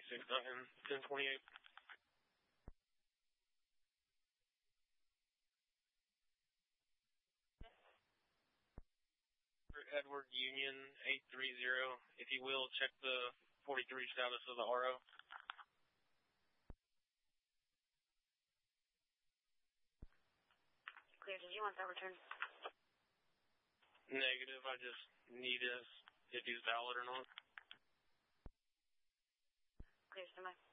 26-1028. Edward Union 830. If you will, check the 43 status of the RO. Clear. Did you want that returned? Negative. I just need if he's valid or not. Clear. Stand by.